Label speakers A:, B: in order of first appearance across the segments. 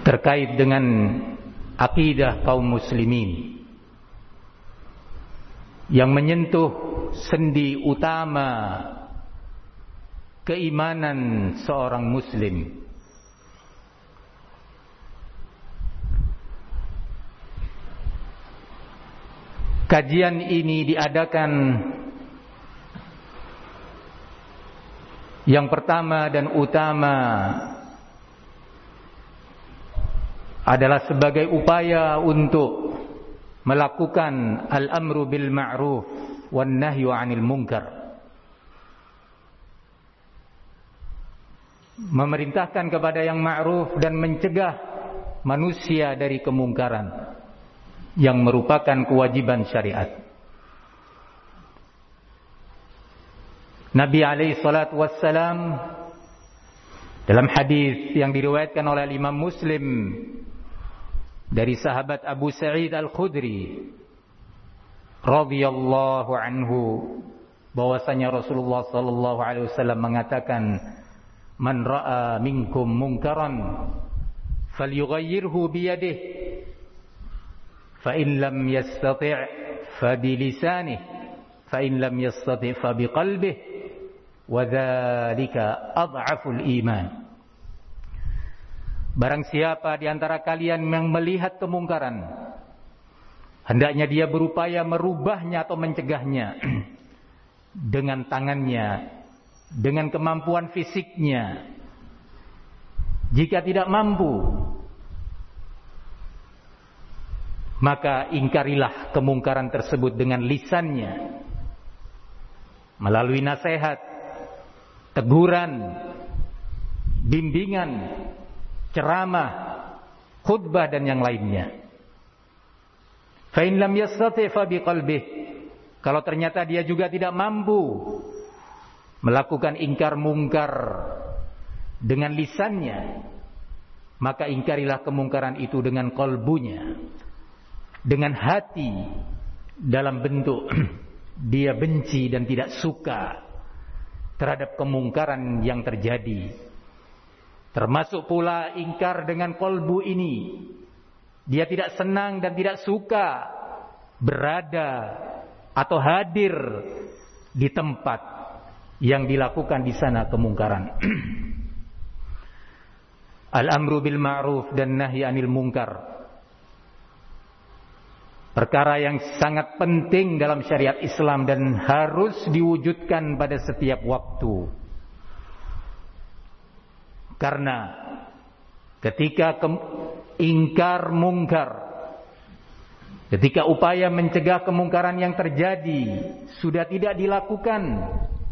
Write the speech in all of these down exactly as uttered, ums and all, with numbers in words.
A: terkait dengan akidah kaum muslimin yang menyentuh sendi utama keimanan seorang muslim. Kajian ini diadakan yang pertama dan utama adalah sebagai upaya untuk melakukan al-amru bil ma'ruf wan nahyu 'anil munkar. Memerintahkan kepada yang ma'ruf dan mencegah manusia dari kemungkaran yang merupakan kewajiban syariat. Nabi alaihi salatu wassalam dalam hadis yang diriwayatkan oleh Imam Muslim dari sahabat Abu Sa'id Al-Khudri radhiyallahu anhu bahwasanya Rasulullah sallallahu alaihi wasallam mengatakan, "Man ra'a minkum munkaran falyughayyirhu bi yadihi fa in lam yastati' fa bi lisanihi fa in lam yastati' fa bi qalbihi wa dzalika adhaful iman." Barang siapa di antara kalian yang melihat kemungkaran, hendaknya dia berupaya merubahnya atau mencegahnya dengan tangannya, dengan kemampuan fisiknya. Jika tidak mampu, maka ingkarilah kemungkaran tersebut dengan lisannya, melalui nasihat, teguran, bimbingan, ceramah, khutbah dan yang lainnya. Fa in lam yastati' fa biqalbihi. Kalau ternyata dia juga tidak mampu melakukan ingkar mungkar dengan lisannya, maka ingkarilah kemungkaran itu dengan kalbunya, dengan hati, dalam bentuk dia benci dan tidak suka terhadap kemungkaran yang terjadi. Termasuk pula ingkar dengan kalbu ini, dia tidak senang dan tidak suka berada atau hadir di tempat yang dilakukan di sana kemungkaran. Al-amru bil ma'ruf dan nahyi 'anil munkar, perkara yang sangat penting dalam syariat Islam dan harus diwujudkan pada setiap waktu. Karena ketika ingkar mungkar, ketika upaya mencegah kemungkaran yang terjadi sudah tidak dilakukan,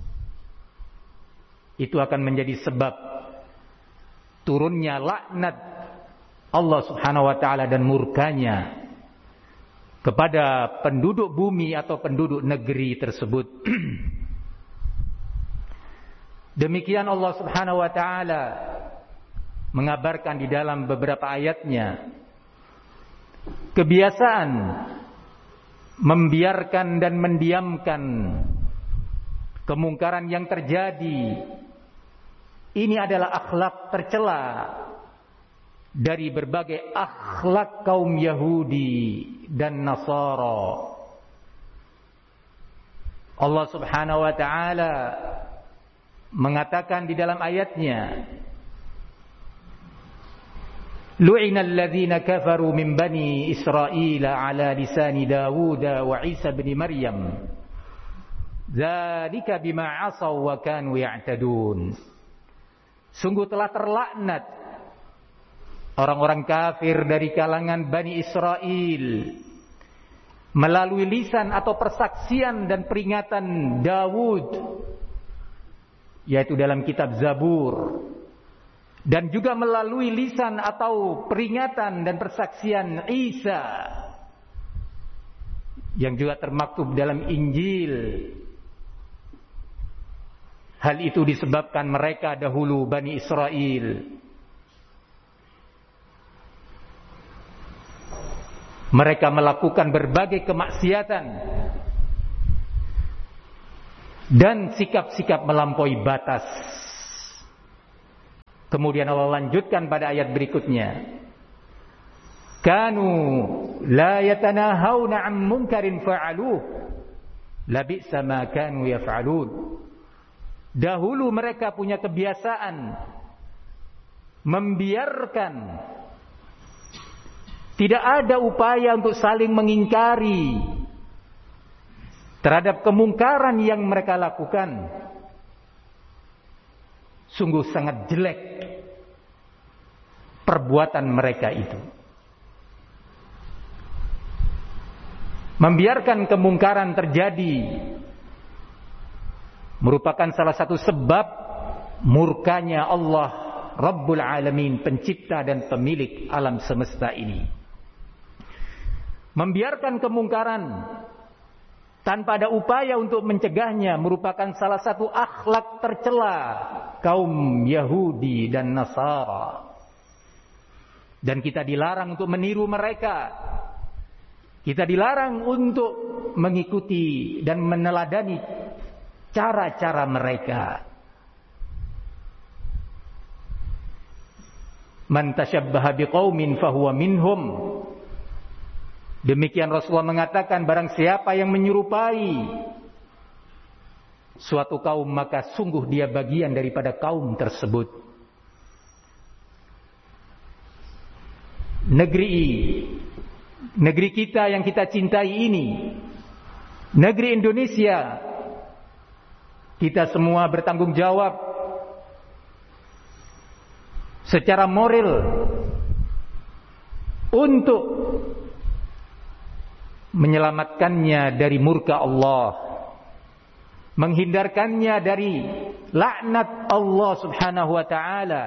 A: itu akan menjadi sebab turunnya laknat Allah Subhanahu wa taala dan murkanya kepada penduduk bumi atau penduduk negeri tersebut. Demikian Allah Subhanahu wa taala mengabarkan di dalam beberapa ayatnya kebiasaan membiarkan dan mendiamkan kemungkaran yang terjadi. Ini adalah akhlak tercela dari berbagai akhlak kaum Yahudi dan Nasara. Allah Subhanahu wa taala mengatakan di dalam ayatnya, "Lu'ina alladhina kafaru min bani Israil ala lisani Dawud wa Isa bin Maryam. Dzalika bima 'asaw wa kanu ya'tadun." Sungguh telah terlaknat orang-orang kafir dari kalangan Bani Israel melalui lisan atau persaksian dan peringatan Dawud, yaitu dalam kitab Zabur, dan juga melalui lisan atau peringatan dan persaksian Isa yang juga termaktub dalam Injil. Hal itu disebabkan mereka dahulu Bani Israel mereka melakukan berbagai kemaksiatan dan sikap-sikap melampaui batas. Kemudian Allah lanjutkan pada ayat berikutnya, kanu la yatanahawna 'an munkarin fa'aluh labi'sa ma kanu yaf'alun. Dahulu mereka punya kebiasaan membiarkan, tidak ada upaya untuk saling mengingkari terhadap kemungkaran yang mereka lakukan. Sungguh sangat jelek perbuatan mereka itu. Membiarkan kemungkaran terjadi merupakan salah satu sebab murkanya Allah Rabbul Alamin, pencipta dan pemilik alam semesta ini. Membiarkan kemungkaran tanpa ada upaya untuk mencegahnya merupakan salah satu akhlak tercela kaum Yahudi dan Nasara. Dan kita dilarang untuk meniru mereka. Kita dilarang untuk mengikuti dan meneladani cara-cara mereka. Man tashabbaha biqaumin fahuwa minhum. Demikian Rasulullah mengatakan, barang siapa yang menyerupai suatu kaum maka sungguh dia bagian daripada kaum tersebut. Negeri negeri kita yang kita cintai ini, negeri Indonesia, kita semua bertanggung jawab secara moral untuk menyelamatkannya dari murka Allah, menghindarkannya dari laknat Allah Subhanahu wa taala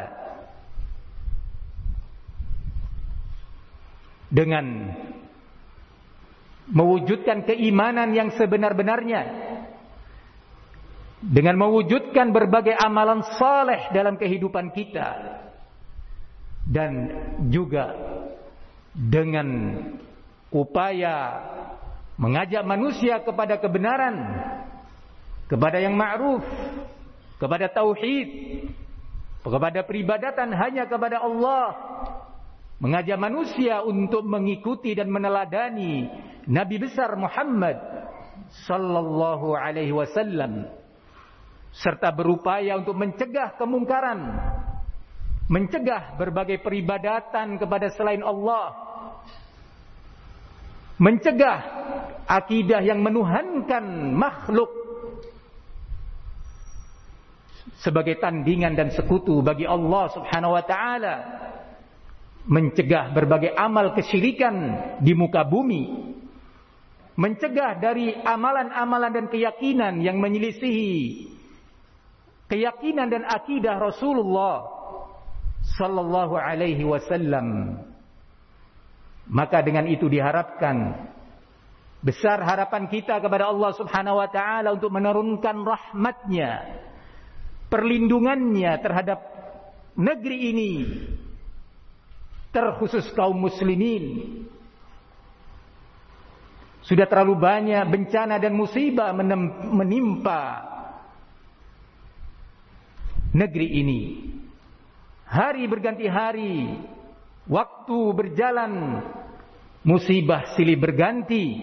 A: dengan mewujudkan keimanan yang sebenar-benarnya, dengan mewujudkan berbagai amalan saleh dalam kehidupan kita, dan juga dengan upaya mengajak manusia kepada kebenaran, kepada yang ma'ruf, kepada tauhid, kepada peribadatan hanya kepada Allah, mengajak manusia untuk mengikuti dan meneladani Nabi besar Muhammad sallallahu alaihi wasallam, serta berupaya untuk mencegah kemungkaran, mencegah berbagai peribadatan kepada selain Allah, mencegah akidah yang menuhankan makhluk sebagai tandingan dan sekutu bagi Allah Subhanahu wa taala, mencegah berbagai amal kesyirikan di muka bumi, mencegah dari amalan-amalan dan keyakinan yang menyelisihi keyakinan dan akidah Rasulullah sallallahu alaihi wasallam. Maka dengan itu diharapkan, besar harapan kita kepada Allah Subhanahu wa taala untuk menurunkan rahmatnya, perlindungannya terhadap negeri ini, terkhusus kaum muslimin. Sudah terlalu banyak bencana dan musibah menimpa negeri ini. Hari berganti hari, waktu berjalan, musibah silih berganti,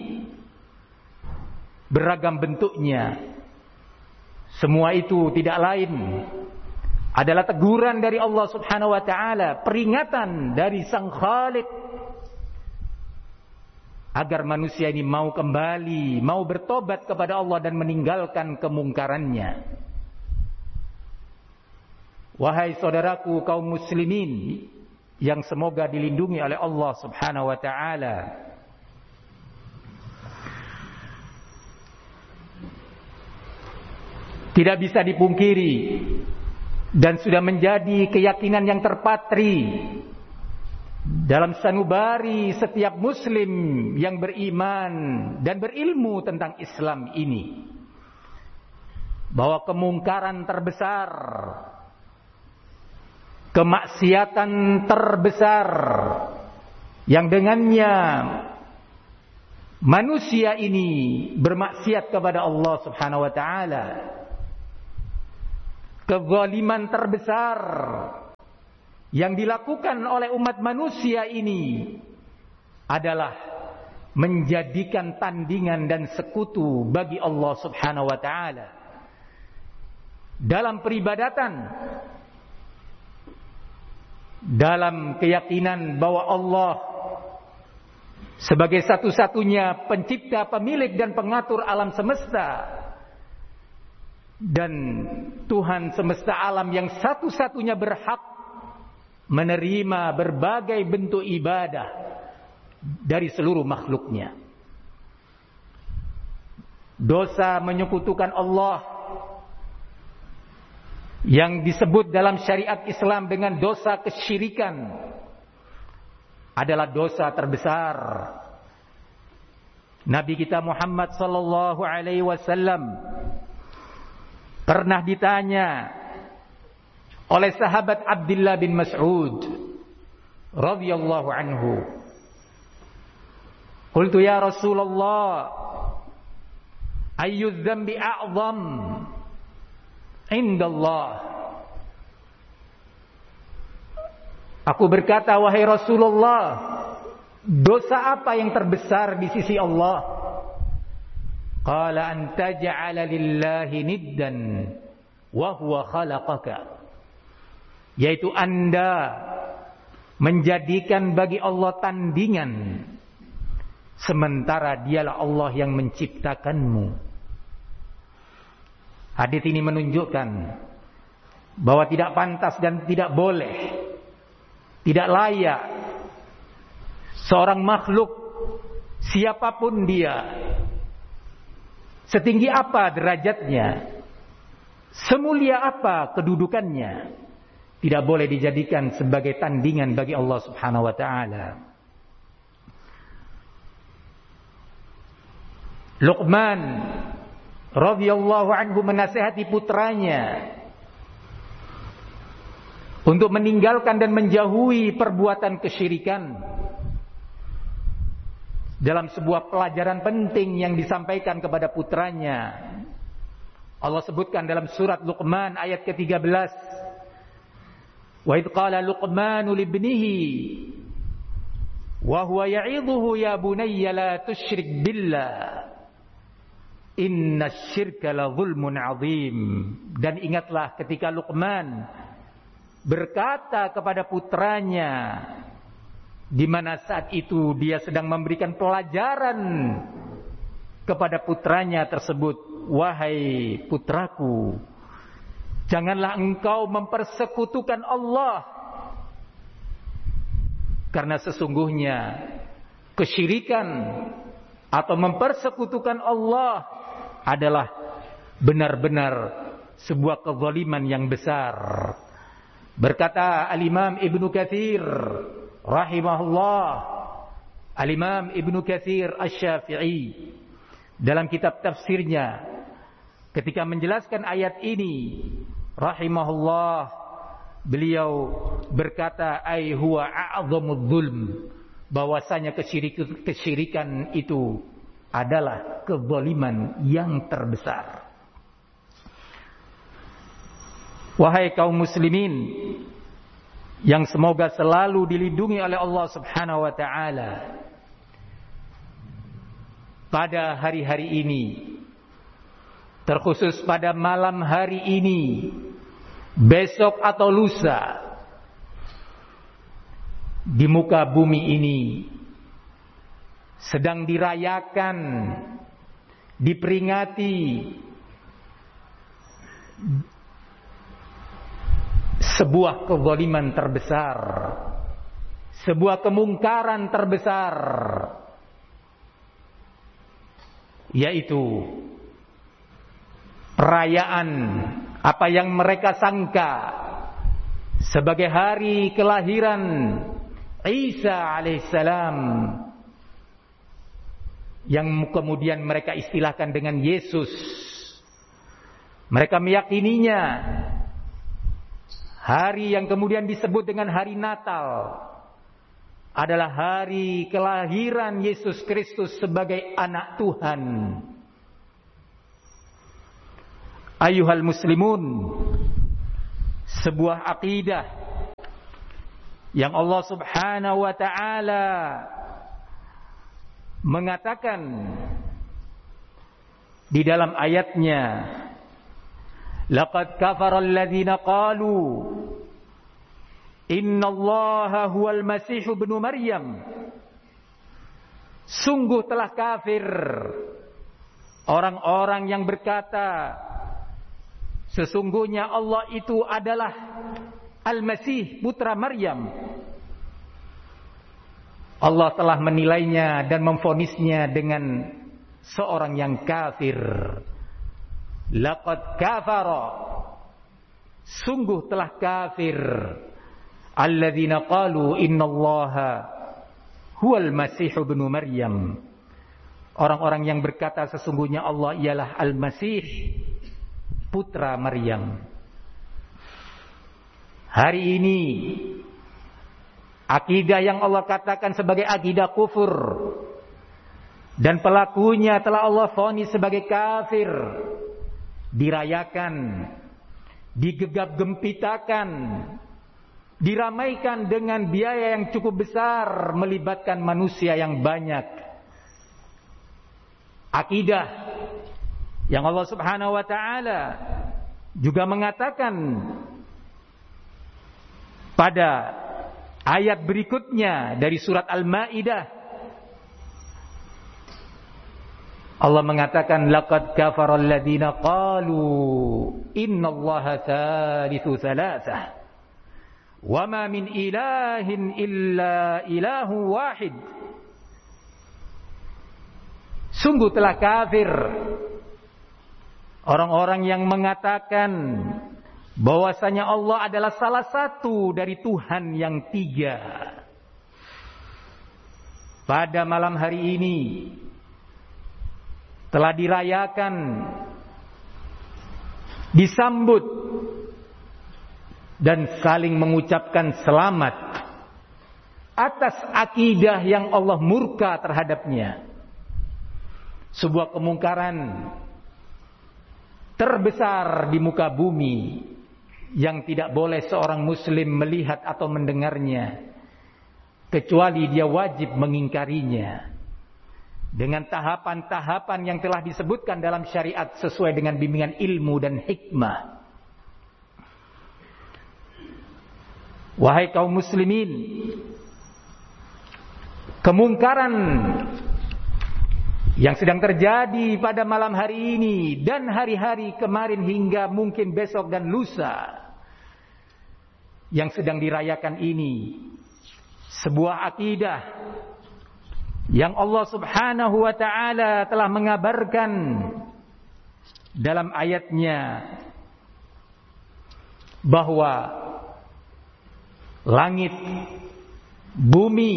A: beragam bentuknya. Semua itu tidak lain adalah teguran dari Allah Subhanahu wa taala, peringatan dari Sang Khalik agar manusia ini mau kembali, mau bertobat kepada Allah dan meninggalkan kemungkarannya. Wahai saudaraku kaum muslimin yang semoga dilindungi oleh Allah Subhanahu wa taala, tidak bisa dipungkiri dan sudah menjadi keyakinan yang terpatri dalam sanubari setiap muslim yang beriman dan berilmu tentang Islam ini, bahwa kemungkaran terbesar, kemaksiatan terbesar yang dengannya manusia ini bermaksiat kepada Allah Subhanahu wa taala, kezaliman terbesar yang dilakukan oleh umat manusia ini adalah menjadikan tandingan dan sekutu bagi Allah Subhanahu wa taala dalam peribadatan, dalam keyakinan bahwa Allah sebagai satu-satunya pencipta, pemilik dan pengatur alam semesta, dan Tuhan semesta alam yang satu-satunya berhak menerima berbagai bentuk ibadah dari seluruh makhluknya. Dosa menyekutukan Allah yang disebut dalam syariat Islam dengan dosa kesyirikan adalah dosa terbesar. Nabi kita Muhammad sallallahu alaihi wasallam pernah ditanya oleh sahabat Abdullah bin Mas'ud radhiyallahu anhu, qultu ya Rasulullah, ayyu dzambi a'zam indallah. Aku berkata, wahai Rasulullah, dosa apa yang terbesar di sisi Allah? Qala an taj'ala lillahi niddan wa huwa khalaqaka. Yaitu Anda menjadikan bagi Allah tandingan sementara dialah Allah yang menciptakanmu. Hadis ini menunjukkan bahwa tidak pantas dan tidak boleh, tidak layak seorang makhluk siapapun dia, setinggi apa derajatnya, semulia apa kedudukannya, tidak boleh dijadikan sebagai tandingan bagi Allah Subhanahu wa taala. Luqman radhiyallahu anhu menasihati putranya untuk meninggalkan dan menjauhi perbuatan kesyirikan. Dalam sebuah pelajaran penting yang disampaikan kepada putranya, Allah sebutkan dalam surat Luqman ayat ke tiga belas, wa idh qala Luqmanu libnihi wa huwa ya'idhuhu ya bunayya la tusyrik billah inna syirka la zulmun azim. Dan ingatlah ketika Luqman berkata kepada putranya, di mana saat itu dia sedang memberikan pelajaran kepada putranya tersebut, wahai putraku, janganlah engkau mempersekutukan Allah, karena sesungguhnya kesyirikan atau mempersekutukan Allah adalah benar-benar sebuah kezaliman yang besar. Berkata Al-Imam Ibnu Katsir rahimahullah, Al-Imam Ibnu Katsir Asy-Syafi'i dalam kitab tafsirnya ketika menjelaskan ayat ini rahimahullah, beliau berkata ai huwa a'zamudz zulm, bahwasanya kesyirikan, kesyirikan itu adalah kezaliman yang terbesar. Wahai kaum muslimin yang semoga selalu dilindungi oleh Allah Subhanahu wa taala, pada hari-hari ini, terkhusus pada malam hari ini, besok atau lusa, di muka bumi ini sedang dirayakan, diperingati sebuah kezaliman terbesar, sebuah kemungkaran terbesar, yaitu perayaan apa yang mereka sangka sebagai hari kelahiran Isa alaihissalam, yang kemudian mereka istilahkan dengan Yesus. Mereka meyakininya hari yang kemudian disebut dengan hari Natal adalah hari kelahiran Yesus Kristus sebagai anak Tuhan. Ayuhal muslimun, sebuah akidah yang Allah Subhanahu wa taala mengatakan di dalam ayatnya, laqad kafara alladziina qalu innallaha huwal masih ibnu maryam. Sungguh telah kafir orang-orang yang berkata sesungguhnya Allah itu adalah Al-Masih putra Maryam. Allah telah menilainya dan memvonisnya dengan seorang yang kafir. Laqad kafara, sungguh telah kafir alladzina qalu innallaha huwal masih ibnu maryam. Orang-orang yang berkata sesungguhnya Allah ialah Al-Masih putra Maryam. Hari ini akidah yang Allah katakan sebagai akidah kufur dan pelakunya telah Allah vonis sebagai kafir dirayakan, digegap-gempitakan, diramaikan dengan biaya yang cukup besar, melibatkan manusia yang banyak. Akidah yang Allah Subhanahu wa taala juga mengatakan pada ayat berikutnya dari surat Al-Maidah, Allah mengatakan laqad kafara alladziina qalu innallaha tsalitsu tsalatsah wa ma min ilahin illa ilahu wahid. Sungguh telah kafir orang-orang yang mengatakan bahwasanya Allah adalah salah satu dari Tuhan yang tiga. Pada malam hari ini telah dirayakan, disambut dan saling mengucapkan selamat atas akidah yang Allah murka terhadapnya. Sebuah kemungkaran terbesar di muka bumi yang tidak boleh seorang muslim melihat atau mendengarnya kecuali dia wajib mengingkarinya dengan tahapan-tahapan yang telah disebutkan dalam syariat sesuai dengan bimbingan ilmu dan hikmah. Wahai kaum muslimin, kemungkaran yang sedang terjadi pada malam hari ini dan hari-hari kemarin hingga mungkin besok dan lusa yang sedang dirayakan ini, sebuah akidah yang Allah Subhanahu wa taala telah mengabarkan dalam ayatnya bahwa langit, bumi,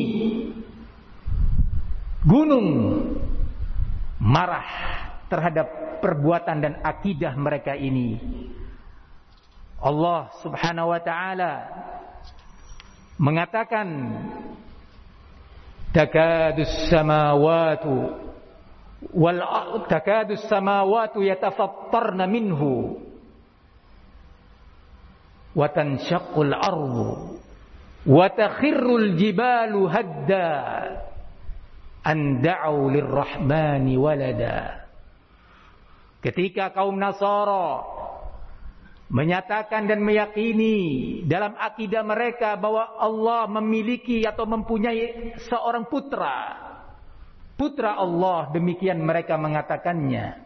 A: gunung marah terhadap perbuatan dan akidah mereka ini. Allah Subhanahu wa taala mengatakan takadus samawatu wal takadus samawatu yatafattarna minhu wa tanshaqqul ardu wa takhirrul jibalu hadda an da'u lirrahmani walada. Ketika kaum Nasara menyatakan dan meyakini dalam akidah mereka bahwa Allah memiliki atau mempunyai seorang putra, putra Allah, demikian mereka mengatakannya,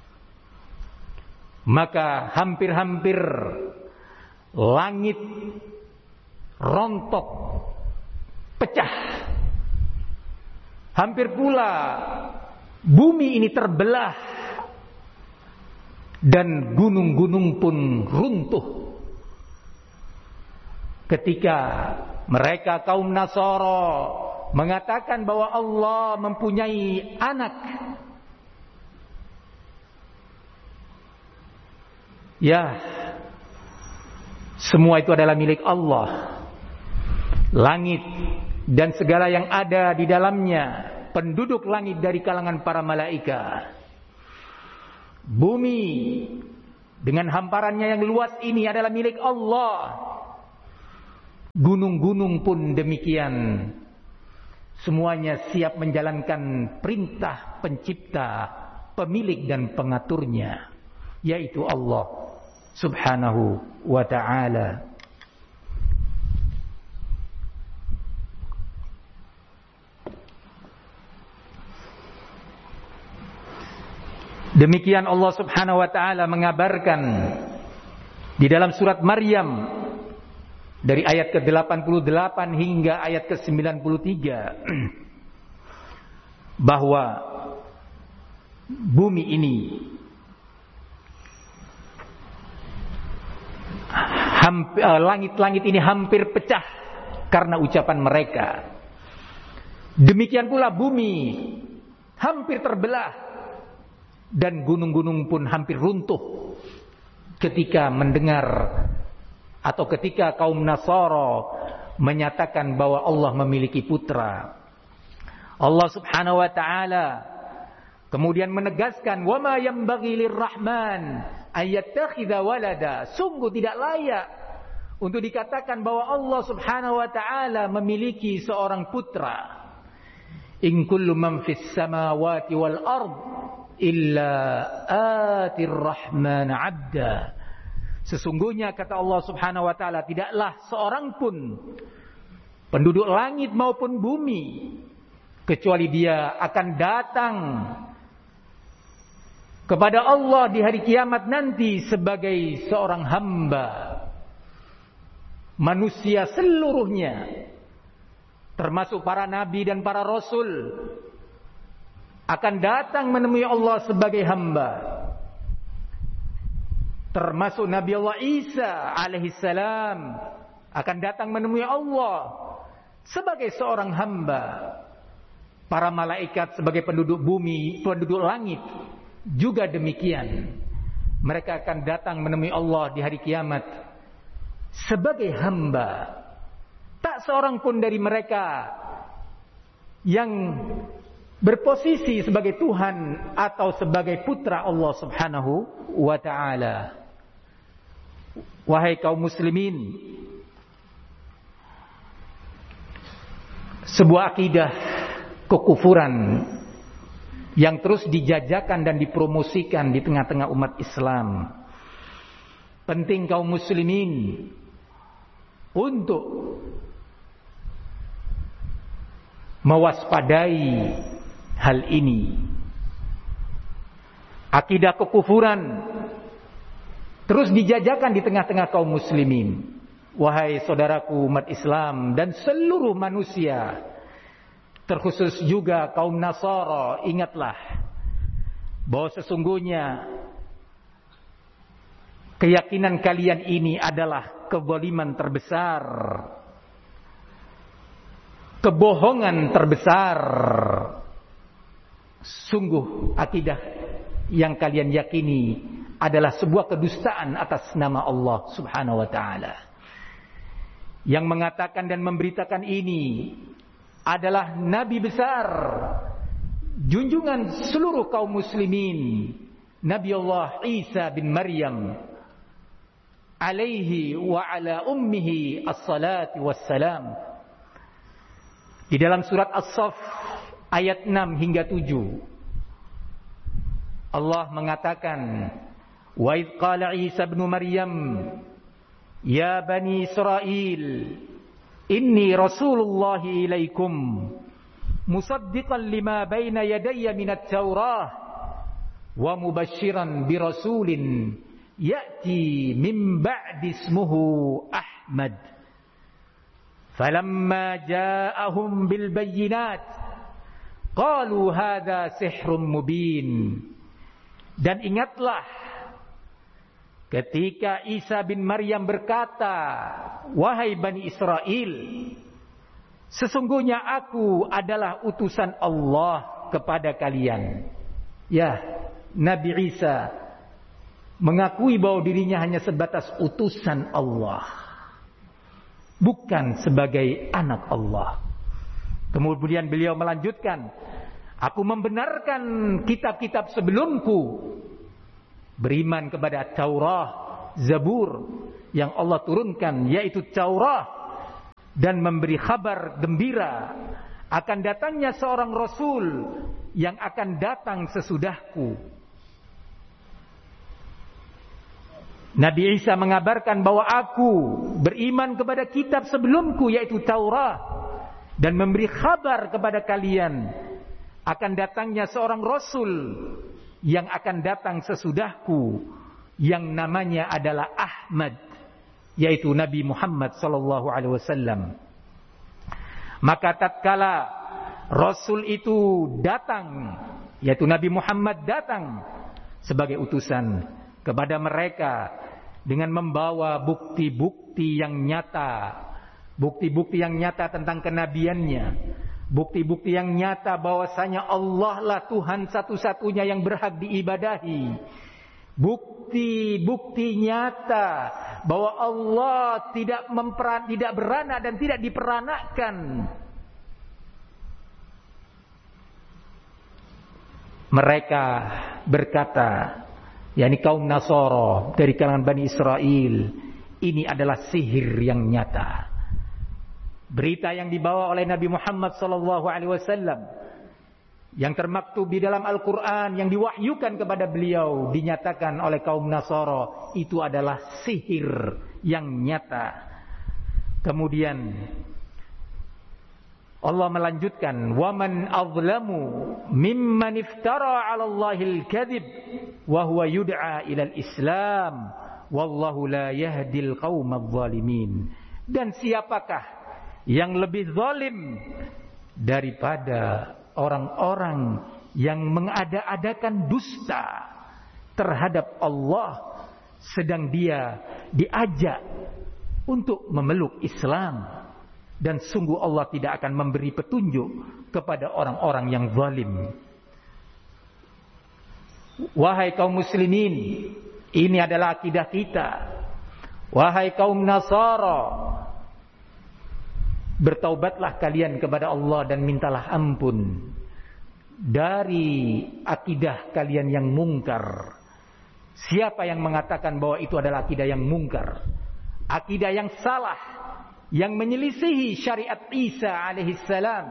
A: maka hampir-hampir langit rontok, pecah. Hampir pula bumi ini terbelah dan gunung-gunung pun runtuh. Ketika mereka kaum Nasara mengatakan bahwa Allah mempunyai anak, ya, semua itu adalah milik Allah. Langit dan segala yang ada di dalamnya, penduduk langit dari kalangan para malaikat, bumi dengan hamparannya yang luas ini adalah milik Allah. Gunung-gunung pun demikian. semuanya siap menjalankan perintah pencipta, pemilik dan pengaturnya, yaitu Allah Subhanahu wa ta'ala. Demikian Allah Subhanahu wa ta'ala mengabarkan di dalam surat Maryam dari ayat ke delapan puluh delapan hingga ayat ke sembilan puluh tiga bahwa bumi ini hampir, langit-langit ini hampir pecah karena ucapan mereka. Demikian pula bumi hampir terbelah dan gunung-gunung pun hampir runtuh ketika mendengar atau ketika kaum Nasara menyatakan bahwa Allah memiliki putra. Allah Subhanahu wa ta'ala kemudian menegaskan, wa ma yanbaghi lirrahman ayattakhidha walada. Sungguh tidak layak untuk dikatakan bahwa Allah Subhanahu wa ta'ala memiliki seorang putra. In kullu man fis samawati wal ard illa atir rahman abda. Sesungguhnya kata Allah Subhanahu wa ta'ala, tidaklah seorang pun penduduk langit maupun bumi kecuali dia akan datang kepada Allah di hari kiamat nanti sebagai seorang hamba. Manusia seluruhnya, termasuk para nabi dan para rasul, akan datang menemui Allah sebagai hamba. Termasuk Nabi Allah Isa alaihissalam akan datang menemui Allah sebagai seorang hamba. Para malaikat sebagai penduduk bumi, penduduk langit juga demikian. Mereka akan datang menemui Allah di hari kiamat sebagai hamba. Tak seorang pun dari mereka yang berposisi sebagai Tuhan atau sebagai putra Allah Subhanahu wa ta'ala. Wahai kaum muslimin, sebuah akidah kekufuran yang terus dijajakan dan dipromosikan di tengah-tengah umat Islam. Penting kaum muslimin untuk mewaspadai hal ini. Akidah kekufuran terus dijajakan di tengah-tengah kaum muslimin. Wahai saudaraku umat Islam dan seluruh manusia, terkhusus juga kaum Nasara, ingatlah bahwa sesungguhnya keyakinan kalian ini adalah kezaliman terbesar, kebohongan terbesar. Sungguh akidah yang kalian yakini adalah sebuah kedustaan atas nama Allah Subhanahu wa ta'ala. Yang mengatakan dan memberitakan ini adalah Nabi besar, junjungan seluruh kaum muslimin, Nabi Allah Isa bin Maryam alaihi wa ala ummihi as-salatu wassalam. Di dalam surat As-Saff ayat enam hingga tujuh Allah mengatakan, wa idh qala Isa bin Maryam ya bani Israil inni rasulullahi ilaikum musaddiqan lima baina yadayya minat taurah wa mubashiran birasulin ya'ti min ba'di ismuhu Ahmad. Falamma ja'ahum bil bayyinat qalu hadha sihrun mubin. Dan ingatlah ketika Isa bin Maryam berkata, wahai Bani Israel, sesungguhnya aku adalah utusan Allah kepada kalian. Ya, Nabi Isa mengakui bahwa dirinya hanya sebatas utusan Allah, bukan sebagai anak Allah. Kemudian beliau melanjutkan, aku membenarkan kitab-kitab sebelumku, beriman kepada Taurat, Zabur yang Allah turunkan, yaitu Taurat, dan memberi kabar gembira akan datangnya seorang Rasul yang akan datang sesudahku. Nabi Isa mengabarkan bahwa aku beriman kepada kitab sebelumku, yaitu Taurat, dan memberi kabar kepada kalian akan datangnya seorang Rasul yang akan datang sesudahku, yang namanya adalah Ahmad, yaitu Nabi Muhammad sallallahu alaihi wasallam. Maka tatkala Rasul itu datang, yaitu Nabi Muhammad datang sebagai utusan kepada mereka dengan membawa bukti-bukti yang nyata, bukti-bukti yang nyata tentang kenabiannya, bukti-bukti yang nyata bahwasanya Allah lah Tuhan satu-satunya yang berhak diibadahi, bukti-bukti nyata bahwa Allah tidak memperan, tidak beranak dan tidak diperanakan. Mereka berkata, yakni kaum Nasara dari kalangan Bani Israel, ini adalah sihir yang nyata. Berita yang dibawa oleh Nabi Muhammad sallallahu alaihi wasallam yang termaktub di dalam Al-Quran, yang diwahyukan kepada beliau, dinyatakan oleh kaum Nasara itu adalah sihir yang nyata. Kemudian Allah melanjutkan, "Waman azlamu mimman iftara 'ala Allahil kadhib wa huwa yud'a ilal Islam wallahu la yahdil qaumadh dhalimin." Dan siapakah yang lebih zalim daripada orang-orang yang mengada-adakan dusta terhadap Allah, sedang dia diajak untuk memeluk Islam, dan sungguh Allah tidak akan memberi petunjuk kepada orang-orang yang zalim. Wahai kaum muslimin, ini adalah akidah kita. Wahai kaum Nasara, bertaubatlah kalian kepada Allah dan mintalah ampun dari akidah kalian yang mungkar. Siapa yang mengatakan bahwa itu adalah akidah yang mungkar, akidah yang salah, yang menyelisihi syariat Isa alaihissalam,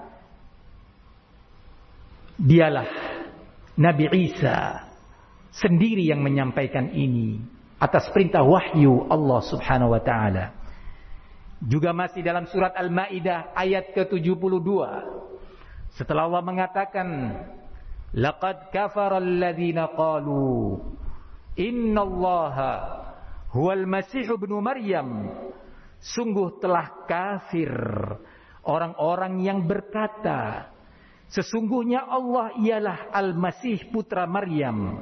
A: dialah Nabi Isa sendiri yang menyampaikan ini atas perintah wahyu Allah subhanahu wa ta'ala. Juga masih dalam surat Al-Maidah ayat ke tujuh puluh dua, setelah Allah mengatakan, "Laqad kafara alladhina qalu innallaha huwal masih ibnu Maryam." Sungguh telah kafir orang-orang yang berkata, sesungguhnya Allah ialah Al-Masih putra Maryam.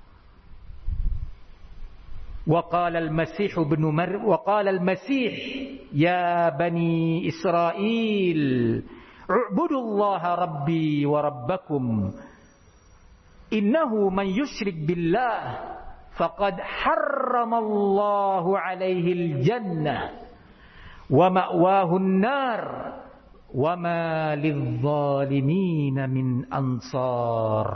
A: Wa qala al-Masih ibnu Maryam wa qala al-Masih ya bani Israil u'budullaha rabbi wa rabbakum innahu man yusyrik billah faqad harramallahu alaihi al-jannah wa ma'wahu an-nar wa ma lidh-dhalimin min ansar.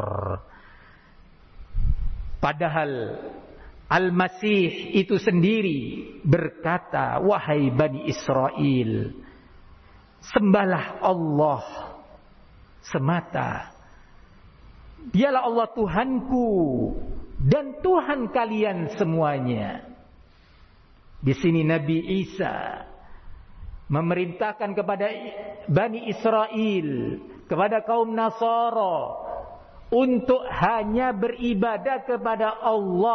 A: Padahal Al-Masih itu sendiri berkata, wahai Bani Israel, sembahlah Allah semata. Dialah Allah Tuhanku dan Tuhan kalian semuanya. Di sini Nabi Isa memerintahkan kepada Bani Israel, kepada kaum Nasara, untuk hanya beribadah kepada Allah,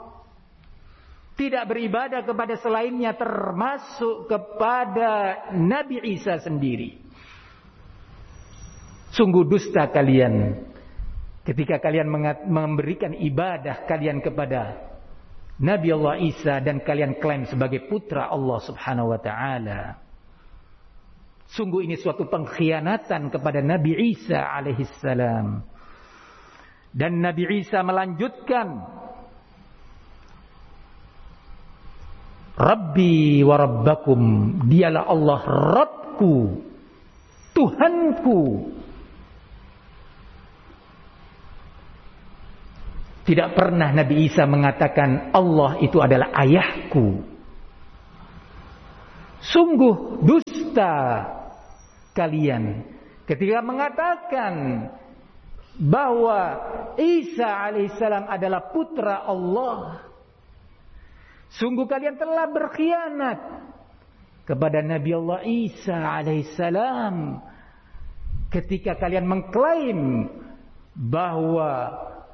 A: tidak beribadah kepada selainnya, termasuk kepada Nabi Isa sendiri. Sungguh dusta kalian ketika kalian memberikan ibadah kalian kepada Nabi Allah Isa dan kalian klaim sebagai putra Allah subhanahu wa ta'ala. Sungguh ini suatu pengkhianatan kepada Nabi Isa alaihissalam. Dan Nabi Isa melanjutkan, Rabbi wa Rabbakum, dialah Allah Rabbku, Tuhanku. Tidak pernah Nabi Isa mengatakan Allah itu adalah ayahku. Sungguh dusta kalian ketika mengatakan bahwa Isa alaihissalam adalah putra Allah, sungguh kalian telah berkhianat kepada Nabi Allah Isa alaihissalam ketika kalian mengklaim bahwa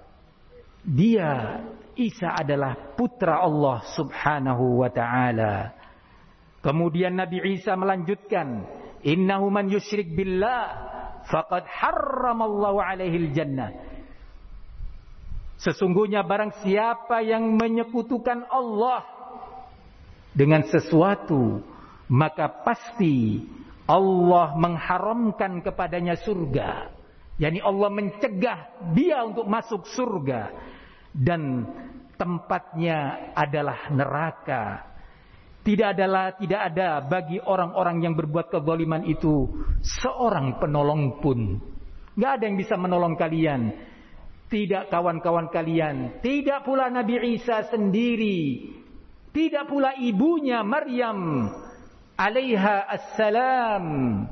A: dia, Isa adalah putra Allah subhanahu wa ta'ala. Kemudian Nabi Isa melanjutkan, innahu man yusyrik billah faqad harramallahu alaihil jannah. Sesungguhnya barang siapa yang menyekutukan Allah dengan sesuatu, maka pasti Allah mengharamkan kepadanya surga. Yani Allah mencegah dia untuk masuk surga. Dan tempatnya adalah neraka. Tidak adalah tidak ada bagi orang-orang yang berbuat kezaliman itu seorang penolong pun. Gak ada yang bisa menolong kalian. Tidak kawan-kawan kalian. Tidak pula Nabi Isa sendiri. Tidak pula ibunya Maryam alaiha assalam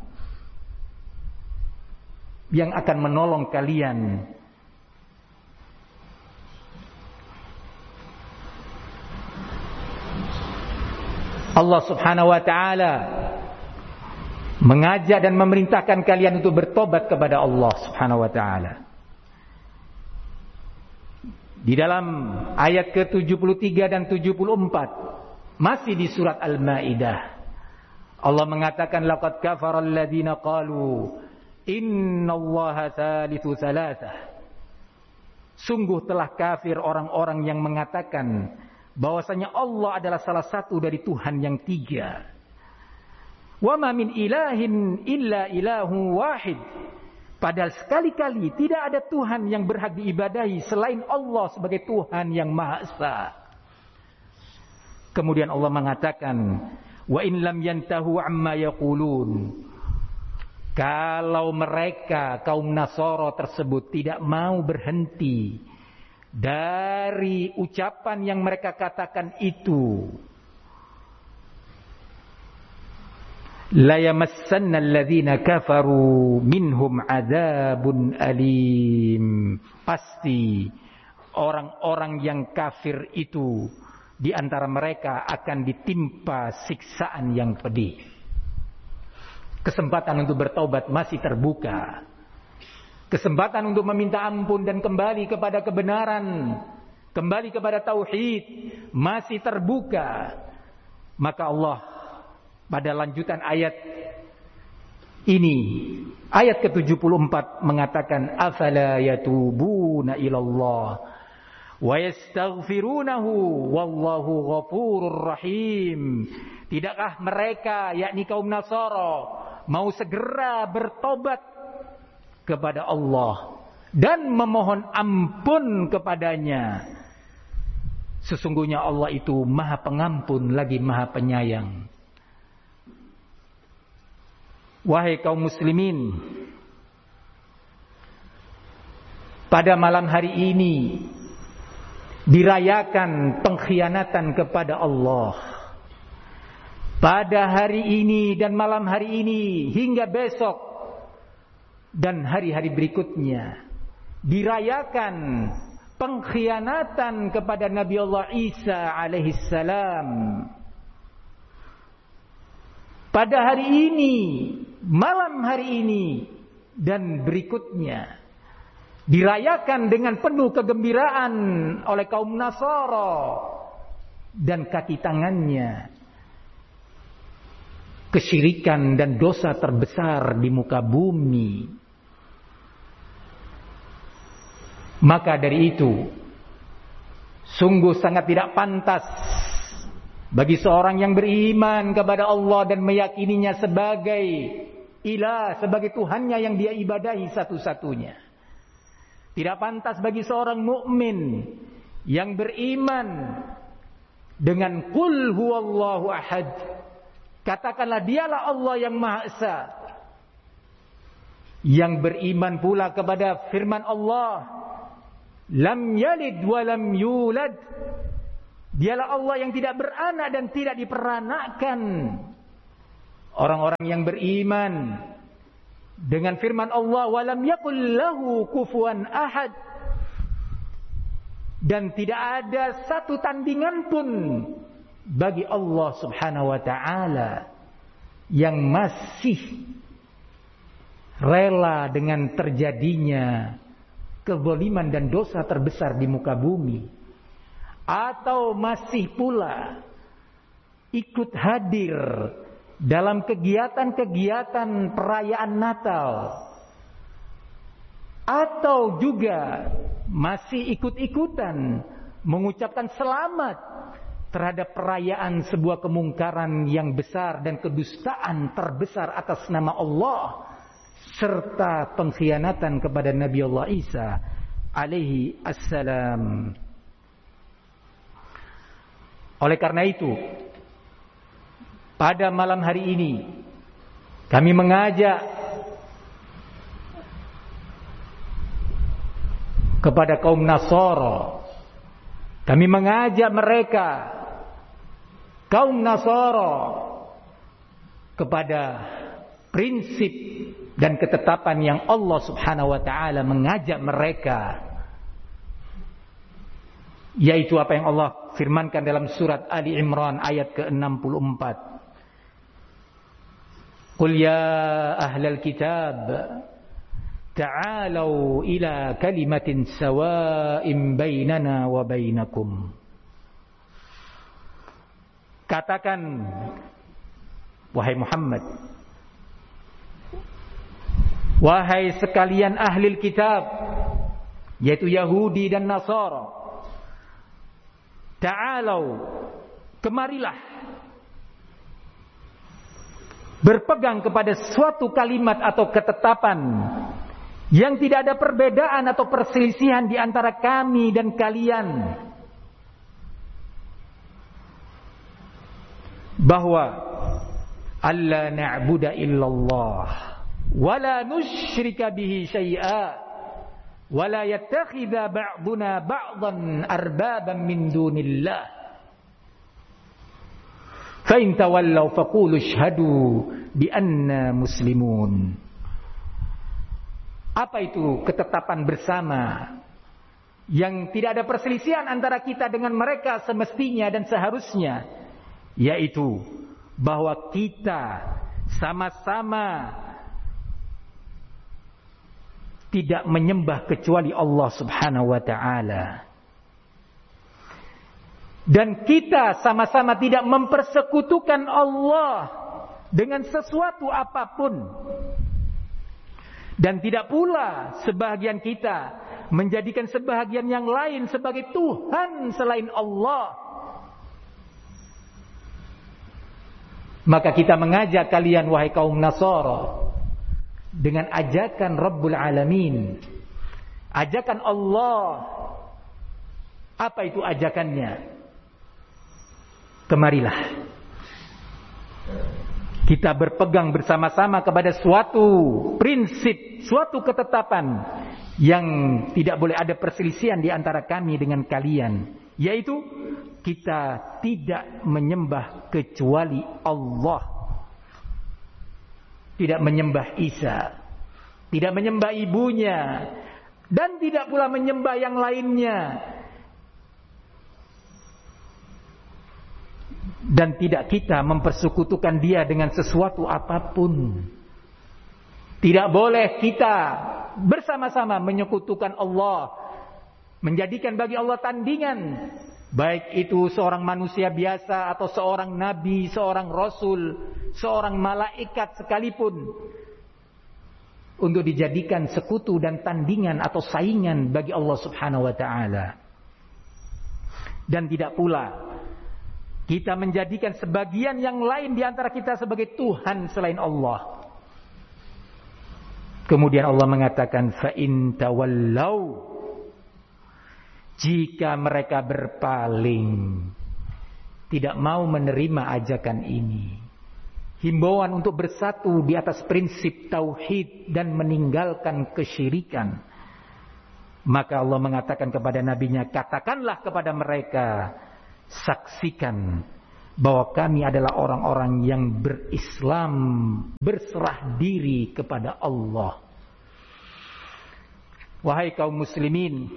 A: yang akan menolong kalian. Allah subhanahu wa ta'ala mengajak dan memerintahkan kalian untuk bertobat kepada Allah subhanahu wa ta'ala. Di dalam ayat ke tujuh puluh tiga dan tujuh puluh empat masih di surat Al-Maidah, Allah mengatakan laqad kafara alladziina qalu innallaha tsalitsu tsalatsah. Sungguh telah kafir orang-orang yang mengatakan bahwasanya Allah adalah salah satu dari Tuhan yang tiga. Wa ma min ilahin illa ilahu wahid. Padahal sekali-kali tidak ada Tuhan yang berhak diibadahi selain Allah sebagai Tuhan yang Maha Esa. Kemudian Allah mengatakan, wa in lam yantahu amma yaqulun. Kalau mereka kaum Nasara tersebut tidak mau berhenti dari ucapan yang mereka katakan itu, la yamassanna alladhina kafaru minhum adzabun alim. Pasti orang-orang yang kafir itu di antara mereka akan ditimpa siksaan yang pedih. Kesempatan untuk bertaubat masih terbuka. Kesempatan untuk meminta ampun dan kembali kepada kebenaran, kembali kepada tauhid masih terbuka. Maka Allah pada lanjutan ayat ini, ayat ke tujuh puluh empat mengatakan, afala yatubuna ilallah wa yastaghfirunahu wallahu ghafurur rahim. Tidakkah mereka, yakni kaum Nasara, mau segera bertobat kepada Allah dan memohon ampun kepadanya? Sesungguhnya Allah itu Maha Pengampun lagi Maha Penyayang. Wahai kaum muslimin, pada malam hari ini dirayakan pengkhianatan kepada Allah. Pada hari ini dan malam hari ini hingga besok dan hari-hari berikutnya dirayakan pengkhianatan kepada Nabi Allah Isa alaihissalam. Pada hari ini, malam hari ini dan berikutnya dirayakan dengan penuh kegembiraan oleh kaum Nasara dan kaki tangannya. Kesyirikan dan dosa terbesar di muka bumi. Maka dari itu, sungguh sangat tidak pantas bagi seorang yang beriman kepada Allah dan meyakininya sebagai ilah, sebagai Tuhannya yang dia ibadahi satu-satunya. Tidak pantas bagi seorang mukmin yang beriman dengan qul huwallahu ahad. Katakanlah dialah Allah yang Maha Esa. Yang beriman pula kepada firman Allah, lam yalid wa lam yulad. Dialah Allah yang tidak beranak dan tidak diperanakkan. Orang-orang yang beriman dengan firman Allah, walam yakul lahu kufuwan ahad, dan tidak ada satu tandingan pun bagi Allah Subhanahu wa taala yang masih rela dengan terjadinya kezaliman dan dosa terbesar di muka bumi, atau masih pula ikut hadir dalam kegiatan-kegiatan perayaan Natal, atau juga masih ikut-ikutan mengucapkan selamat terhadap perayaan sebuah kemungkaran yang besar dan kedustaan terbesar atas nama Allah, serta pengkhianatan kepada Nabi Allah Isa alaihi assalam. Oleh karena itu, pada malam hari ini kami mengajak kepada kaum Nasara, kami mengajak mereka, kaum Nasara, kepada prinsip dan ketetapan yang Allah Subhanahu wa taala mengajak mereka, yaitu apa yang Allah firmankan dalam surat Ali Imran ayat ke enam puluh empat. Qul ya ahlal kitab ta'alau ila kalimatin sawa'in bainana wa bainakum. Katakan, wahai Muhammad, wahai sekalian ahli kitab, yaitu Yahudi dan Nasara, ta'alau, kemarilah, berpegang kepada suatu kalimat atau ketetapan yang tidak ada perbedaan atau perselisihan di antara kami dan kalian, bahwa alla na'budu illallah wa la nusyrika bihi syai'a wa la yattakhidha ba'duna ba'dan arbaban min dunillah. Fa in tawallaw faqulu ashhadu bi anna muslimun. Apa itu ketetapan bersama yang tidak ada perselisihan antara kita dengan mereka semestinya dan seharusnya, yaitu bahwa kita sama-sama tidak menyembah kecuali Allah Subhanahu wa taala, dan kita sama-sama tidak mempersekutukan Allah dengan sesuatu apapun, dan tidak pula sebahagian kita menjadikan sebahagian yang lain sebagai Tuhan selain Allah. Maka kita mengajak kalian, wahai kaum Nasara, dengan ajakan Rabbul Alamin, ajakan Allah. Apa itu ajakannya? Kemarilah kita berpegang bersama-sama kepada suatu prinsip, suatu ketetapan yang tidak boleh ada perselisihan di antara kami dengan kalian, yaitu kita tidak menyembah kecuali Allah, tidak menyembah Isa, tidak menyembah ibunya, dan tidak pula menyembah yang lainnya, dan tidak kita mempersekutukan dia dengan sesuatu apapun. Tidak boleh kita bersama-sama menyekutukan Allah, menjadikan bagi Allah tandingan, baik itu seorang manusia biasa atau seorang nabi, seorang rasul, seorang malaikat sekalipun, untuk dijadikan sekutu dan tandingan atau saingan bagi Allah Subhanahu wa taala. Dan tidak pula kita menjadikan sebagian yang lain di antara kita sebagai Tuhan selain Allah. Kemudian Allah mengatakan, fa in tawallau, jika mereka berpaling, tidak mau menerima ajakan ini, himbauan untuk bersatu di atas prinsip tauhid dan meninggalkan kesyirikan, maka Allah mengatakan kepada nabinya, katakanlah kepada mereka, saksikan bahwa kami adalah orang-orang yang berislam, berserah diri kepada Allah. Wahai kaum muslimin,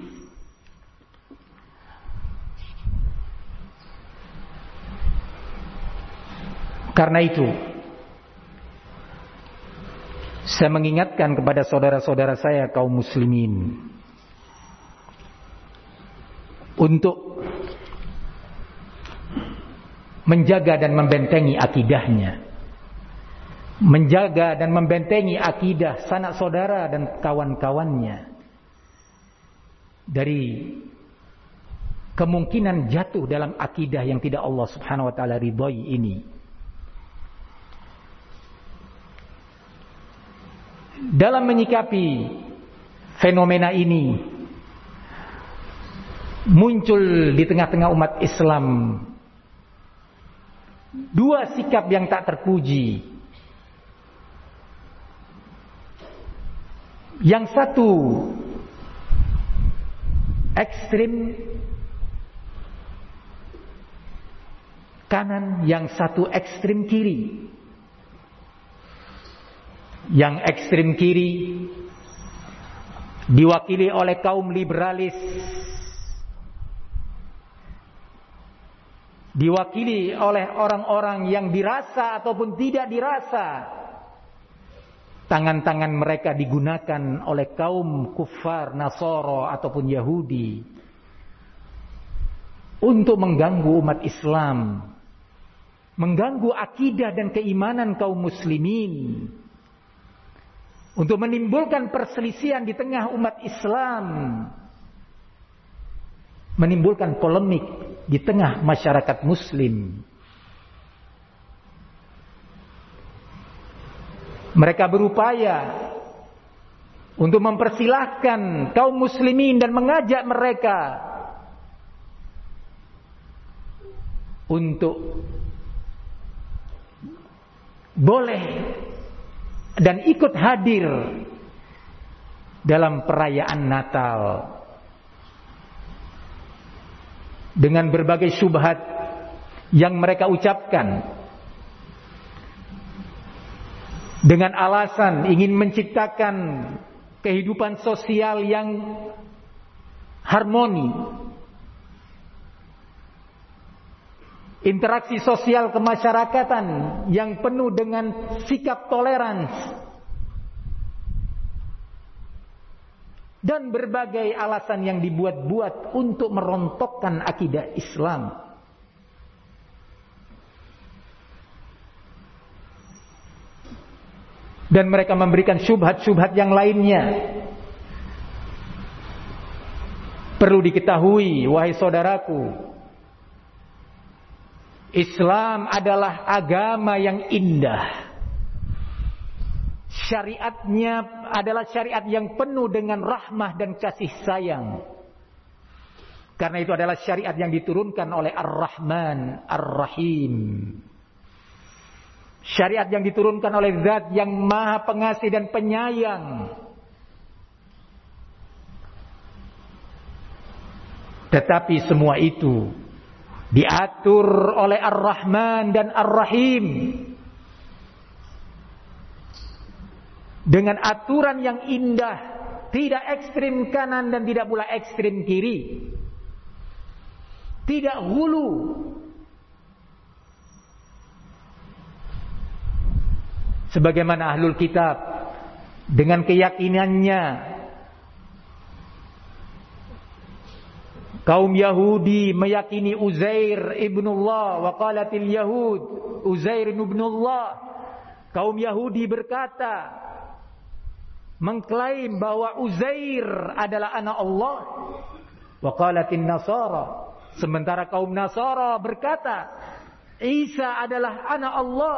A: karena itu saya mengingatkan kepada saudara-saudara saya kaum muslimin untuk menjaga dan membentengi akidahnya, menjaga dan membentengi akidah sanak saudara dan kawan-kawannya dari kemungkinan jatuh dalam akidah yang tidak Allah Subhanahu wa taala ridhai ini. Dalam menyikapi fenomena ini, muncul di tengah-tengah umat Islam dua sikap yang tak terpuji. Yang satu ekstrim kanan, yang satu ekstrim kiri. Yang ekstrim kiri diwakili oleh kaum liberalis, diwakili oleh orang-orang yang dirasa ataupun tidak dirasa tangan-tangan mereka digunakan oleh kaum kufar Nasara ataupun Yahudi untuk mengganggu umat Islam, mengganggu akidah dan keimanan kaum muslimin, untuk menimbulkan perselisihan di tengah umat Islam, menimbulkan polemik di tengah masyarakat muslim. Mereka berupaya untuk mempersilahkan kaum muslimin dan mengajak mereka untuk boleh dan ikut hadir dalam perayaan Natal dengan berbagai syubhat yang mereka ucapkan dengan alasan ingin menciptakan kehidupan sosial yang harmoni, interaksi sosial kemasyarakatan yang penuh dengan sikap toleransi, dan berbagai alasan yang dibuat-buat untuk merontokkan akidah Islam. Dan mereka memberikan syubhat-syubhat yang lainnya. Perlu diketahui, wahai saudaraku, Islam adalah agama yang indah. Syariatnya adalah syariat yang penuh dengan rahmah dan kasih sayang. Karena itu adalah syariat yang diturunkan oleh Ar-Rahman Ar-Rahim. Syariat yang diturunkan oleh Zat yang Maha Pengasih dan Penyayang. Tetapi semua itu diatur oleh Ar-Rahman dan Ar-Rahim dengan aturan yang indah, tidak ekstrim kanan dan tidak pula ekstrim kiri, tidak hulu, sebagaimana ahlul kitab dengan keyakinannya kaum Yahudi meyakini Uzair ibnullah, wa qalatil Yahud Uzair ibnullah. Kaum Yahudi berkata, mengklaim bahwa Uzair adalah anak Allah. Wa qalatin Nasara, sementara kaum Nasara berkata Isa adalah anak Allah.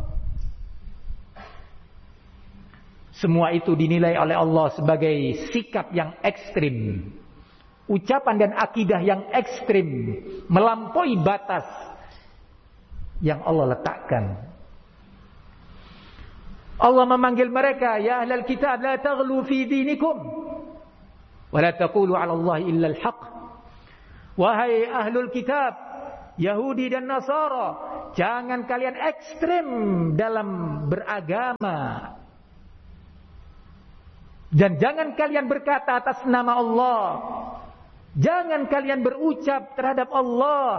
A: Semua itu dinilai oleh Allah sebagai sikap yang ekstrim, ucapan dan akidah yang ekstrim, melampaui batas yang Allah letakkan. Allah memanggil mereka, ya ahlal kitab la taghlu fi dinikum wa la taqulu 'ala Allah illa al-haq. Wahai ahlul kitab, Yahudi dan Nasara, Jangan kalian ekstrem dalam beragama. Dan jangan kalian berkata atas nama Allah. Jangan kalian berucap terhadap Allah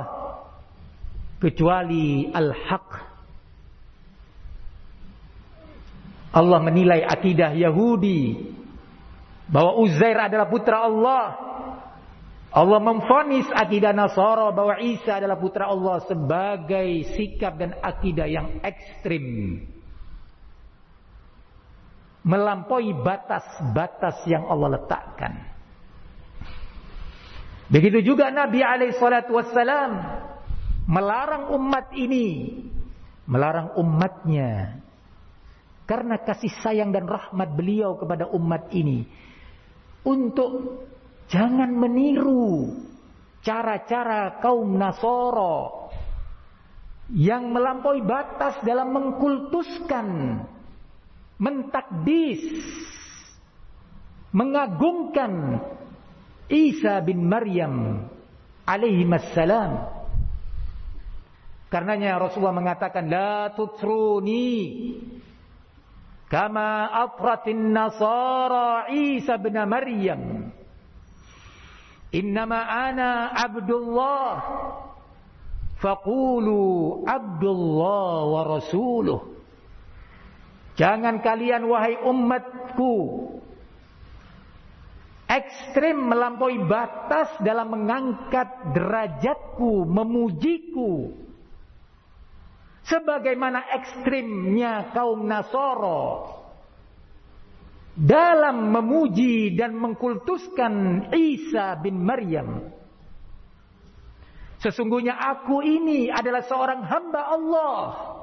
A: kecuali al-haq. Allah menilai akidah Yahudi bahwa Uzair adalah putra Allah. Allah memvonis akidah Nasara bahwa Isa adalah putra Allah sebagai sikap dan akidah yang ekstrim, melampaui batas-batas yang Allah letakkan. Begitu juga Nabi alaihi salatu wassalam melarang umat ini, melarang umatnya karena kasih sayang dan rahmat beliau kepada umat ini untuk jangan meniru cara-cara kaum Nasara yang melampaui batas dalam mengkultuskan, mentakdis, mengagungkan Isa bin Maryam alaihi assalam. Karenanya Rasulullah mengatakan, la tutruni kama atratin Nasara Isa bin Maryam. Innama ana Abdullah faqulu Abdullah wa rasuluh. Jangan kalian wahai umatku ekstrim melampaui batas dalam mengangkat derajatku, memujiku. Sebagaimana ekstrimnya kaum Nasara dalam memuji dan mengkultuskan Isa bin Maryam. Sesungguhnya aku ini adalah seorang hamba Allah.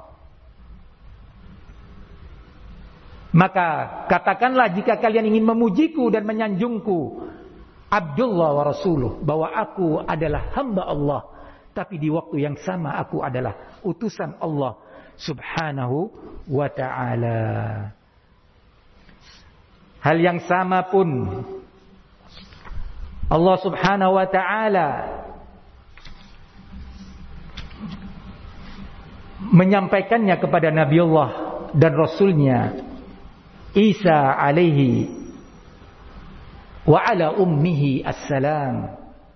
A: Maka katakanlah jika kalian ingin memujiku dan menyanjungku, Abdullah wa rasuluh, bahwa aku adalah hamba Allah, tapi di waktu yang sama aku adalah utusan Allah subhanahu wa ta'ala. Hal yang sama pun Allah subhanahu wa ta'ala menyampaikannya kepada Nabi Allah dan Rasulnya Isa alaihi wa ala ummihi assalam.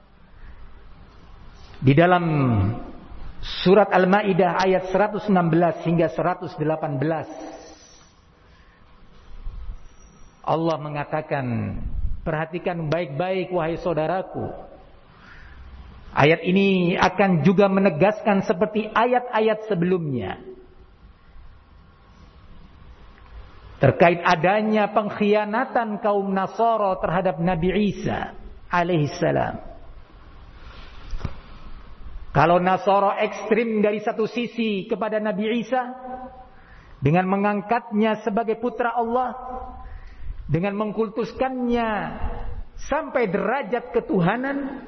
A: Di dalam surat Al-Maidah ayat seratus enam belas hingga seratus delapan belas Allah mengatakan, perhatikan baik-baik wahai saudaraku. Ayat ini akan juga menegaskan seperti ayat-ayat sebelumnya terkait adanya pengkhianatan kaum Nasara terhadap Nabi Isa alaihissalam. Kalau Nasara ekstrim dari satu sisi kepada Nabi Isa dengan mengangkatnya sebagai putra Allah, dengan mengkultuskannya sampai derajat ketuhanan,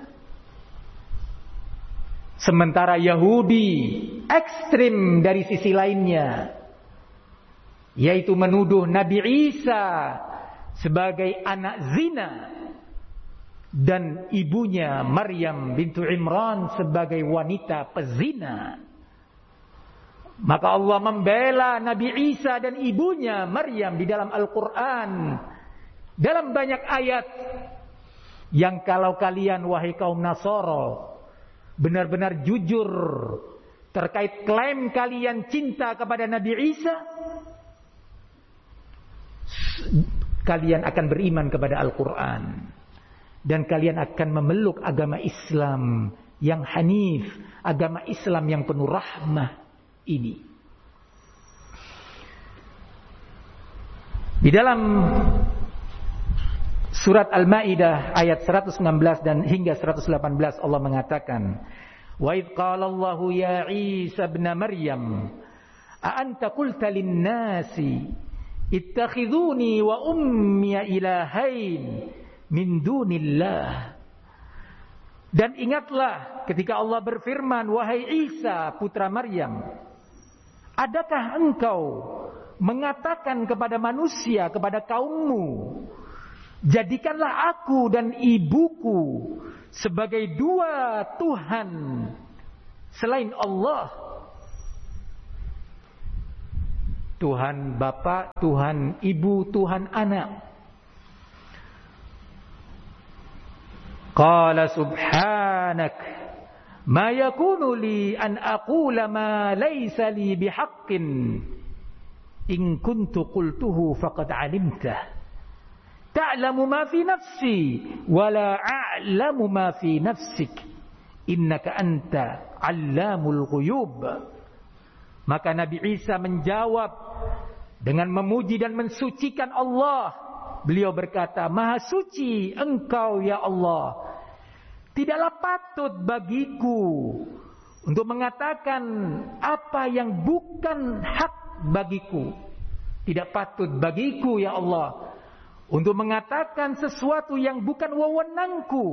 A: sementara Yahudi ekstrim dari sisi lainnya, yaitu menuduh Nabi Isa sebagai anak zina dan ibunya Maryam bintu Imran sebagai wanita pezina. Maka Allah membela Nabi Isa dan ibunya Maryam di dalam Al-Quran dalam banyak ayat yang kalau kalian wahai kaum Nasara benar-benar jujur terkait klaim kalian cinta kepada Nabi Isa, kalian akan beriman kepada Al-Quran dan kalian akan memeluk agama Islam yang hanif, agama Islam yang penuh rahmah ini. Di dalam surat Al-Maidah ayat seratus enam belas dan hingga seratus delapan belas Allah mengatakan, wa idh qala Allahu ya Isa ibn Maryam a anta qulta lin-nasi ittakhiduni wa ummi ilahain min dunillah. Dan ingatlah ketika Allah berfirman, wahai Isa putra Maryam, adakah engkau mengatakan kepada manusia, kepada kaummu, jadikanlah aku dan ibuku sebagai dua Tuhan selain Allah. Tuhan bapak, Tuhan ibu, Tuhan anak. Qala subhanak ma yakunu li an aqula ma laysa li bihaqqin in kuntu qultuhu faqad alimtah ta'lamu ma fi nafsi wa la a'lamu ma fi nafsik innaka anta 'allamul ghuyub. Maka Nabi Isa menjawab dengan memuji dan mensucikan Allah. Beliau berkata, Maha suci Engkau ya Allah. Tidaklah patut bagiku untuk mengatakan apa yang bukan hak bagiku. Tidak patut bagiku ya Allah untuk mengatakan sesuatu yang bukan wewenangku.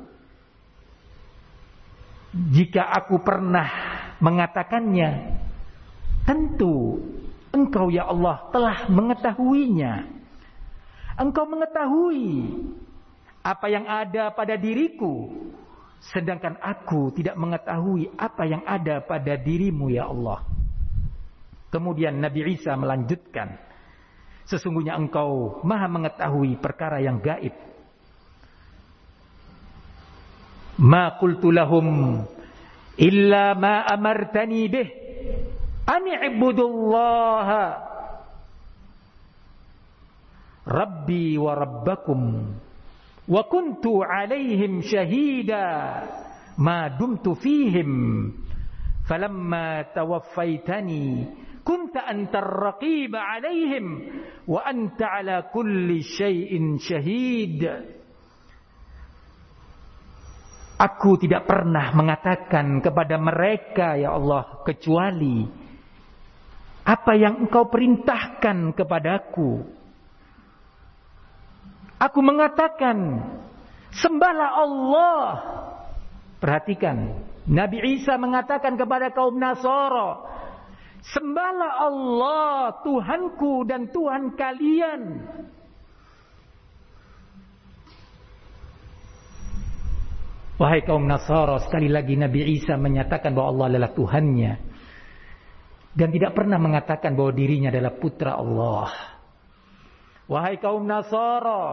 A: Jika aku pernah mengatakannya, tentu Engkau ya Allah telah mengetahuinya. Engkau mengetahui apa yang ada pada diriku, sedangkan aku tidak mengetahui apa yang ada pada dirimu ya Allah. Kemudian Nabi Isa melanjutkan, sesungguhnya Engkau Maha mengetahui perkara yang gaib. Ma qultu lahum illa ma amartani bih an i'budullaha rabbi wa rabbakum wa kuntu alaihim syahida ma dumtu fihim falamma tawaffaitani kunta antar raqiba alaihim wa anta ala kulli syai'in syahid. Aku tidak pernah mengatakan kepada mereka ya Allah kecuali apa yang Engkau perintahkan kepadaku. Aku mengatakan sembahlah Allah. Perhatikan, Nabi Isa mengatakan kepada kaum Nasara, sembahlah Allah Tuhanku dan Tuhan kalian. Wahai kaum Nasara, sekali lagi Nabi Isa menyatakan bahwa Allah adalah Tuhannya dan tidak pernah mengatakan bahwa dirinya adalah putra Allah. Wahai kaum Nasara,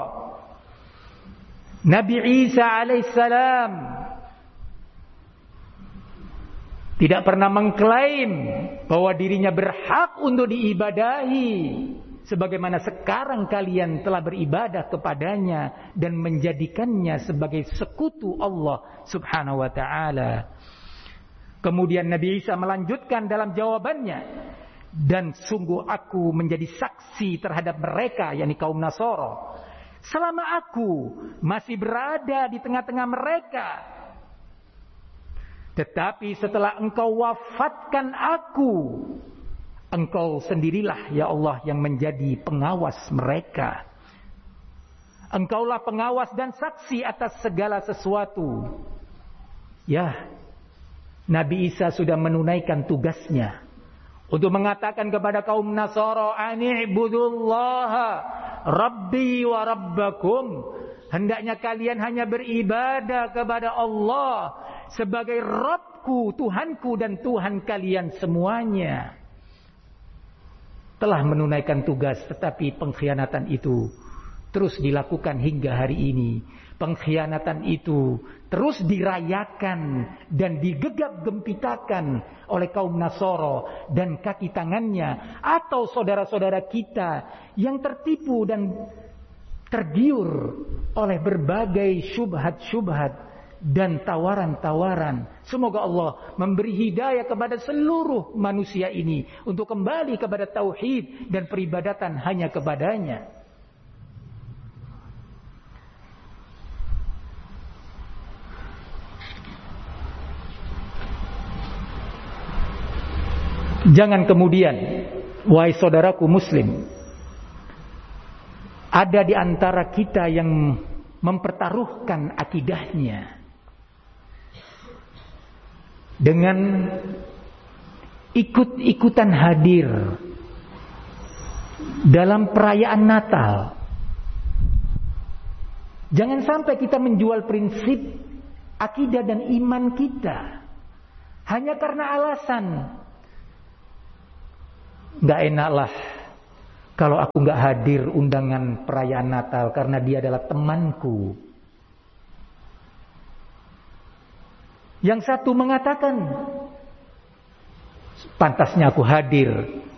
A: Nabi Isa alaihissalam tidak pernah mengklaim bahwa dirinya berhak untuk diibadahi sebagaimana sekarang kalian telah beribadah kepadanya dan menjadikannya sebagai sekutu Allah subhanahu wa ta'ala. Kemudian Nabi Isa melanjutkan dalam jawabannya, dan sungguh aku menjadi saksi terhadap mereka, yakni kaum Nasara, selama aku masih berada di tengah-tengah mereka. Tetapi setelah Engkau wafatkan aku, Engkau sendirilah ya Allah yang menjadi pengawas mereka. Engkaulah pengawas dan saksi atas segala sesuatu. Ya, Nabi Isa sudah menunaikan tugasnya untuk mengatakan kepada kaum Nasara, ani'budullaha rabbi wa rabbakum. Hendaknya kalian hanya beribadah kepada Allah sebagai Rabbku, Tuhanku dan Tuhan kalian semuanya. Telah menunaikan tugas, tetapi pengkhianatan itu terus dilakukan hingga hari ini. Pengkhianatan itu terus dirayakan dan digegap gempitakan oleh kaum Nasara dan kaki tangannya atau saudara-saudara kita yang tertipu dan tergiur oleh berbagai syubhat-syubhat dan tawaran-tawaran. Semoga Allah memberi hidayah kepada seluruh manusia ini untuk kembali kepada tauhid dan peribadatan hanya kepadanya. Jangan kemudian, wahai saudaraku muslim, ada di antara kita yang mempertaruhkan akidahnya dengan ikut-ikutan hadir dalam perayaan Natal. Jangan sampai kita menjual prinsip akidah dan iman kita hanya karena alasan Gak enaklah kalau aku gak hadir undangan perayaan Natal karena dia adalah temanku. Yang satu mengatakan, pantasnya aku hadir